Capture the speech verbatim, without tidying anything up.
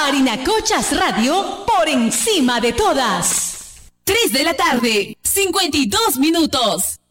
Parinacochas Radio, por encima de todas. tres de la tarde, cincuenta y dos minutos.